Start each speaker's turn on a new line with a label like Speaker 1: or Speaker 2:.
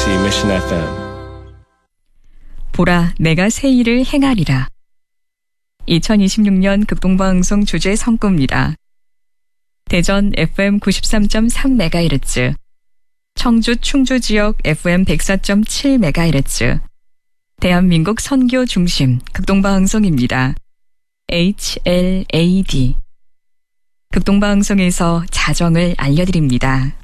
Speaker 1: KBOC Mission FM.
Speaker 2: 보라, 내가 새 일을 행하리라. 2026년 극동방송 주제 선구입니다. 대전 FM 93.3MHz, 청주 충주 지역 FM 104.7MHz, 대한민국 선교 중심 극동방송입니다. HLAD. 극동방송에서 자정을 알려드립니다.